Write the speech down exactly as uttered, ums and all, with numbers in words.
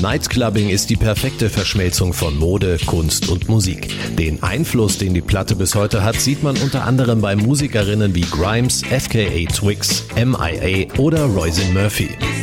Nightclubbing ist die perfekte Verschmelzung von Mode, Kunst und Musik. Den Einfluss, den die Platte bis heute hat, sieht man unter anderem bei Musikerinnen wie Grimes, F K A Twigs, M I A oder Roisin Murphy.